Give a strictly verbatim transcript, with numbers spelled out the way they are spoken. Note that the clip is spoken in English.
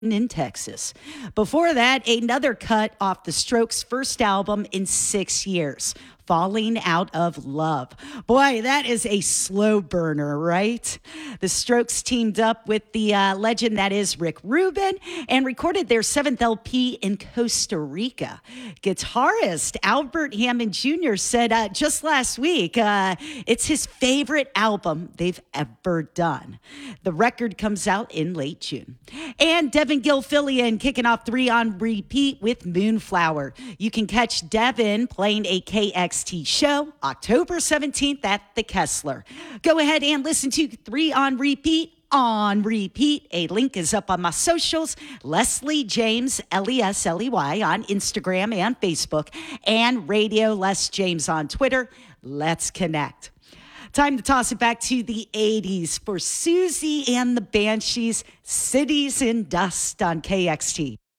in Texas. Before that, another cut off the Strokes' first album in six years. Falling Out of Love. Boy, that is a slow burner, right? The Strokes teamed up with the uh, legend that is Rick Rubin and recorded their seventh L P in Costa Rica. Guitarist Albert Hammond Junior said uh, just last week uh, it's his favorite album they've ever done. The record comes out in late June. And Devin Gilfillian kicking off three on repeat with Moonflower. You can catch Devin playing a K X T show October seventeenth at the Kessler. Go ahead and listen to three on repeat on repeat. A link is up on my socials, Leslie James, L E S L E Y on Instagram and Facebook, and Radio Les James on Twitter. Let's connect. Time to toss it back to the eighties for Susie and the Banshees, Cities in Dust on K X T.